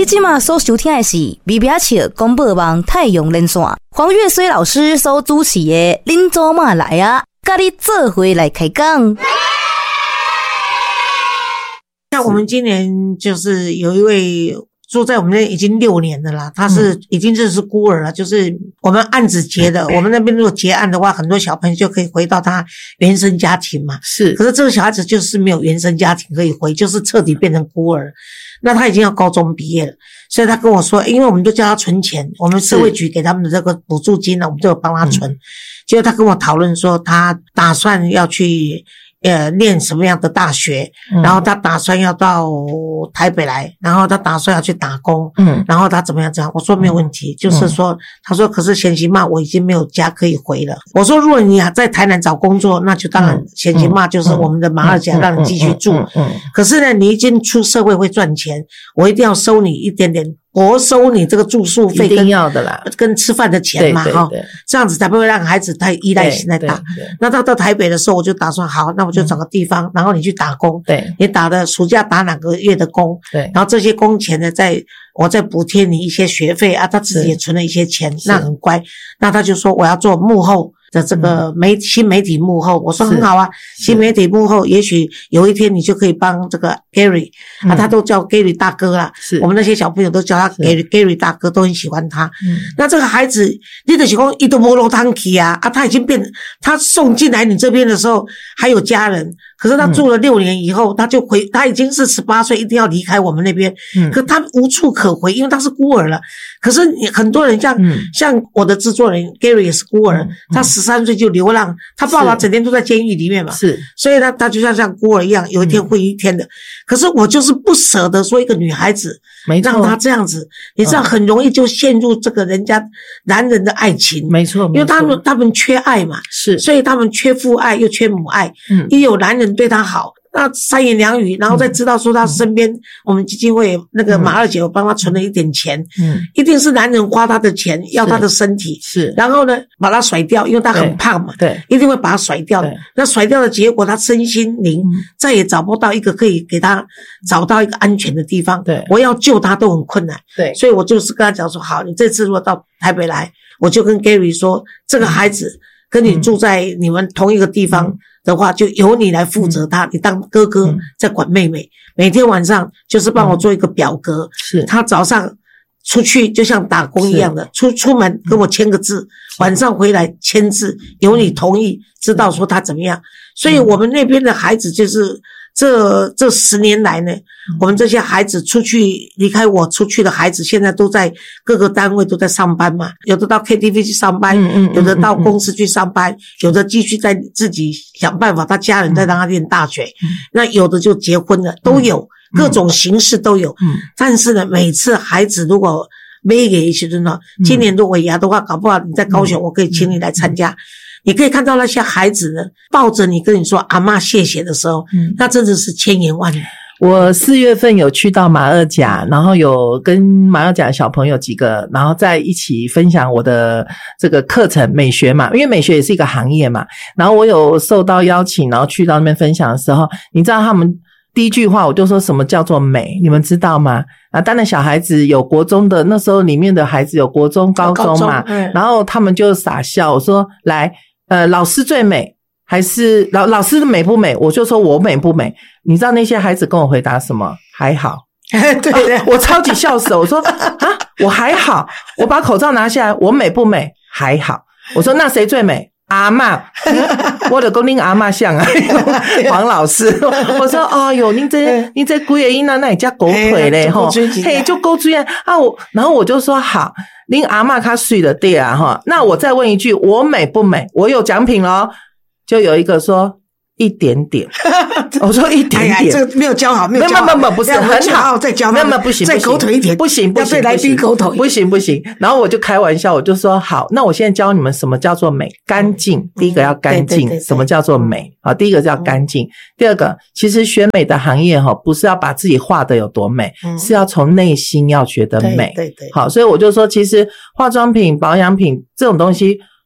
你现在所收听的是微微笑广播网太阳连线，黄月水老师所主持的恁祖妈来啊，跟你做伙来开讲。 像我们今年就是有一位住在我们那已经6年的啦，他是已经就是孤儿了，就是我们案子结的，我们那边如果结案的话，很多小朋友就可以回到他原生家庭嘛。 是， 可是这个小孩子就是没有原生家庭可以回，就是彻底变成孤儿。那他已经要高中毕业了，所以他跟我说，因为我们就叫他存钱，我们社会局给他们的这个补助金呢，我们就有帮他存。结果他跟我讨论说，他打算要去念什么样的大学，然后他打算要到台北来，然后他打算要去打工，然后他怎么样这样，我说没有问题，就是说，他说可是贤媳妈我已经没有家可以回了，我说如果你在台南找工作，那就当然贤媳妈就是我们的马二甲让你继续住，可是呢你已经出社会会赚钱，我一定要收你一点点，我收你这个住宿费， 一定要的啦， 跟吃饭的钱嘛，哈，这样子才不会让孩子太依赖性太大。那到台北的时候，我就打算好，那我就找个地方，然后你去打工，对，你打的暑假打哪个月的工，对，然后这些工钱呢，我再补贴你一些学费啊，他自己也存了一些钱，那很乖。那他就说我要做幕后的这个新媒体幕后，我说很好啊，新媒体幕后，也许有一天你就可以帮这个 Gary 啊，他都叫 Gary 大哥啦，我们那些小朋友都叫他 Gary 大哥，都很喜欢他。那这个孩子，你就是说他都没落汤去啊，他已经他送进来你这边的时候还有家人，可是他住了6年以后，他已经是18岁，一定要离开我们那边，可他无处可回，因为他是孤儿了。可是很多人像我的制作人 Gary 也是孤儿，他13岁就流浪，他爸爸整天都在监狱里面嘛，是，所以他就像孤儿一样，有一天会一天的。可是我就是不舍得说一个女孩子让她这样子，你知道很容易就陷入这个人家男人的爱情，没错，因为他们缺爱嘛，是，所以他们缺父爱又缺母爱，一有男人对他好，那三言两语，然后再知道说他身边我们基金会那个马二姐有帮他存了一点钱，一定是男人花他的钱要他的身体，是，然后呢把他甩掉，因为他很胖嘛，对，一定会把他甩掉的。那甩掉的结果，他身心灵再也找不到一个可以给他找到一个安全的地方，对，我要救他都很困难，对，所以我就是跟他讲说，好，你这次如果到台北来，我就跟 Gary 说，这个孩子跟你住在你们同一个地方的话，就由你来负责他，你当哥哥在管妹妹，每天晚上就是帮我做一个表格，是，他早上出去就像打工一样的，出门跟我签个字，晚上回来签字，由你同意，知道说他怎么样。所以我们那边的孩子就是这10年来呢，我们这些孩子离开我出去的孩子，现在都在各个单位都在上班嘛，有的到 KTV 去上班，有的到公司去上班，有的继续在自己想办法，他家人在让他念大学，那有的就结婚了，都有各种形式都有。但是呢，每次孩子如果没给时阵呢，今年如果尾牙的话，搞不好你在高雄，我可以请你来参加。你可以看到那些孩子呢，抱着你跟你说阿嬷谢谢的时候，那真的是千言万语。 我4月份有去到马二甲，然后有跟马二甲小朋友几个，然后在一起分享我的这个课程美学嘛，因为美学也是一个行业嘛。然后我有受到邀请，然后去到那边分享的时候，你知道他们第一句话我就说什么叫做美，你们知道吗？啊，当然小孩子有国中的，那时候里面的孩子有国中、高中嘛，然后他们就傻笑，我说来。老师最美还是老师美不美？我就说我美不美？你知道那些孩子跟我回答什么？还好。对对，我超级笑死了。我说啊，我还好。我把口罩拿下来，我美不美？还好。我说那谁最美？阿嬷，我的跟恁阿嬷像啊，黄老师。我说哎呦，您这几个囡仔那也叫狗腿嘞吼，嘿就狗嘴啊！然后我就说好。恁阿嬷较水的对啊齁，那我再问一句，我美不美？我有奖品咯，就有一个说一点点，我说一点点， 这个没有教好，没有教好， 不是很好， 再教， 没有不行， 再狗腿一点， 不行， 要对来宾狗腿， 不行。然后我就开玩笑，我就说好，那我现在教你们什么叫做美，干净。第一个要干净，什么叫做美？好，第一个叫干净，第二个，其实选美的行业齁，不是要把自己画得有多美，是要从内心要觉得美。对，好，所以我就说，其实化妆品、保养品这种东西。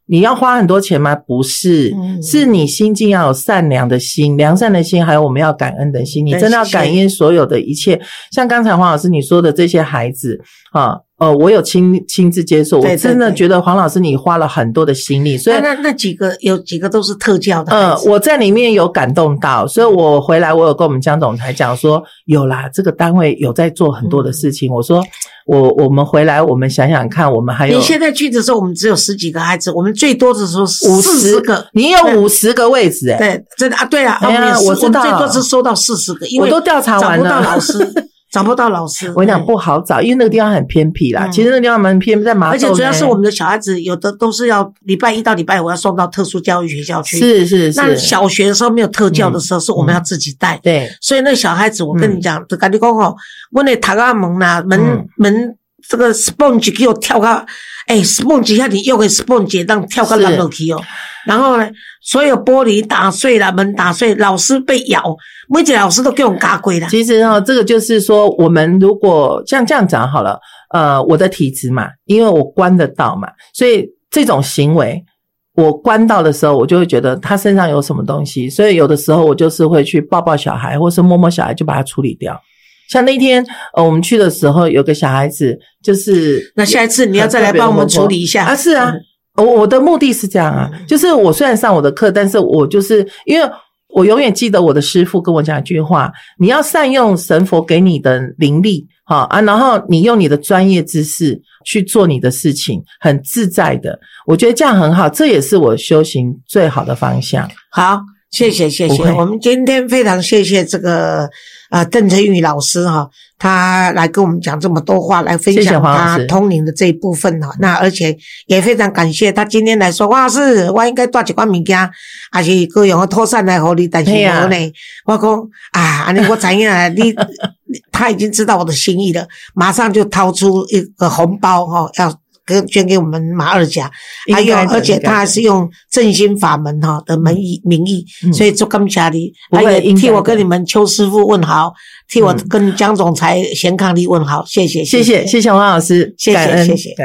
你要花很多钱吗？不是，是你心境要有善良的心，良善的心，还有我们要感恩的心。你真的要感恩所有的一切。像刚才黄老师你说的这些孩子我有亲自接受，我真的觉得黄老师你花了很多的心力，所以那几个有几个都是特教的孩子， 我在里面有感动到，所以我回来我有跟我们江总裁讲说，有啦，这个单位有在做很多的事情。我说我们回来我们想想看，我们还有你现在去的时候我们只有10几个孩子，我们最多的时候40个， 你有50个位置对，真的对啊， 我知道最多是收到40个，因为我都调查完了， 找不到老师， 我跟你讲不好找，因为那个地方很偏僻啦。其实那个地方蛮偏僻，在麻豆， 而且主要是我们的小孩子有的都是要礼拜1到礼拜5要送到特殊教育学校去。 是。 那小学的时候没有特教的时候，是我们要自己带。 对， 所以那小孩子，我跟你讲，就跟你讲我那读啊门啦，门这个 sponge 给我跳到，sponge 下你用个 sponge 当跳到烂落去哦。然后呢，所有玻璃打碎了，门打碎，老师被咬，每一个老师都给我们嘎鬼了。 其实这个就是说，我们如果像这样讲好了，我的体质嘛，因为我关得到嘛，所以这种行为我关到的时候，我就会觉得他身上有什么东西，所以有的时候我就是会去抱抱小孩，或是摸摸小孩，就把它处理掉。像那天我们去的时候，有个小孩子就是那下一次你要再来帮我们处理一下是啊。我的目的是这样啊，就是我虽然上我的课，但是我就是因为我永远记得我的师父跟我讲一句话，你要善用神佛给你的灵力然后你用你的专业知识去做你的事情，很自在的，我觉得这样很好，这也是我修行最好的方向。 好，谢谢。我们今天非常谢谢这个邓成宇老师他来跟我们讲这么多话，来分享他通灵的这一部分那而且也非常感谢他今天来说，哇，是我应该带一款物件，还是各用的托散来给你，但是我呢，我说我知影你他已经知道我的心意了，马上就掏出一个红包要捐给我们马二甲，还有而且他还是用正心法门的名义，所以就感谢你，还有替我跟你们邱师傅问好，替我跟江总裁贤康利问好，谢谢黄老师，谢谢。